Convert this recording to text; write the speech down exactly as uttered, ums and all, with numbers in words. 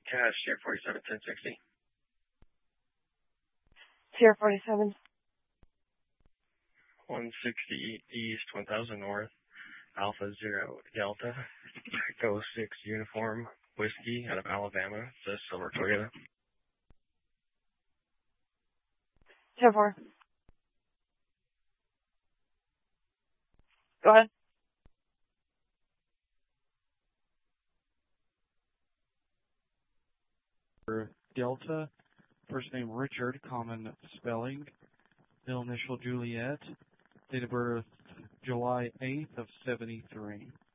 Cash, Sierra forty-seven, ten sixty. Sierra forty-seven. one sixty East, one thousand North, Alpha Zero Delta, Echo six Uniform, Whiskey out of Alabama, the silver Toyota. ten four. Go ahead. Delta, first name Richard, common spelling, middle initial Juliet, date of birth July eighth of seventy-three.